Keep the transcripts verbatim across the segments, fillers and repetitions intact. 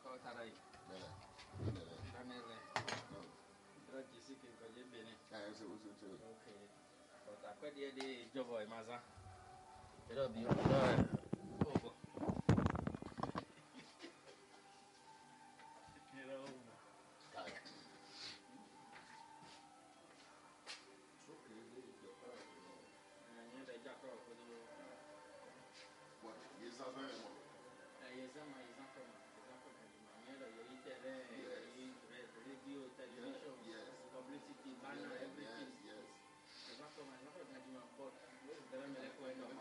call Tarai. Daniel. Drug is sick in Kajibini. I also too. Okay. But I quite the day, Jovo, Maza. It'll be over. You know, what? Yes, I'm very well. Yes, I'm from radio, television, yes, publicity, banner, everything. Yes. The back of my mother, Najima, but the Meleko and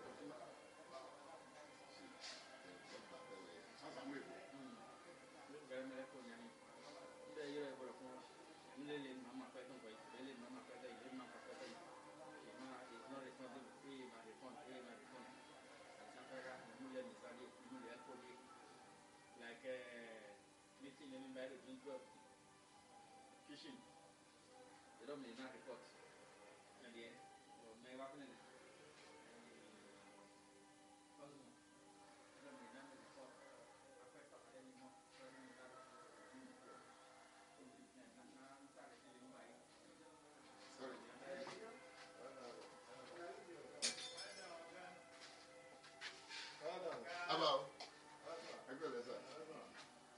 very Meleko. The year of Lily, Mamma Peton, Lily, Mamma Peton, Mamma Peton. It's not responsible for free, my refund, free, my refund. Million is like a meeting in bed in twelve kitchen. They don't mean not report. And the may happen in the